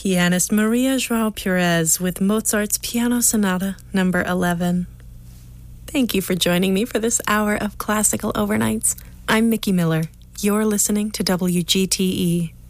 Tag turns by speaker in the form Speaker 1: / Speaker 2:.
Speaker 1: pianist Maria João Pires with Mozart's Piano Sonata number 11. Thank you for joining me for this hour of Classical Overnights. I'm Mickey Miller. You're listening to WGTE.